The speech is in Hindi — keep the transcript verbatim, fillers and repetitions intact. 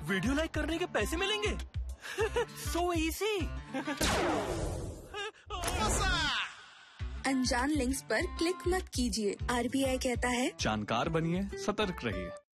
वीडियो लाइक करने के पैसे मिलेंगे? So easy. अनजान लिंक्स पर क्लिक मत कीजिए। आरबीआई कहता है जानकार बनिए, सतर्क रहिए।